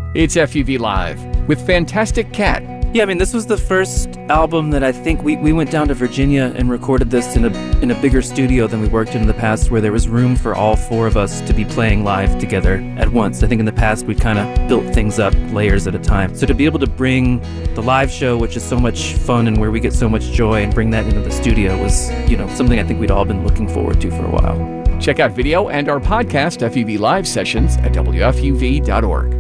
It's FUV Live with Fantastic Cat. Yeah, I mean, this was the first album that I think we went down to Virginia and recorded this in a bigger studio than we worked in the past, where there was room for all four of us to be playing live together at once. I think in the past we'd kind of built things up layers at a time. So to be able to bring the live show, which is so much fun and where we get so much joy, and bring that into the studio was, something I think we'd all been looking forward to for a while. Check out video and our podcast FUV Live sessions at WFUV.org.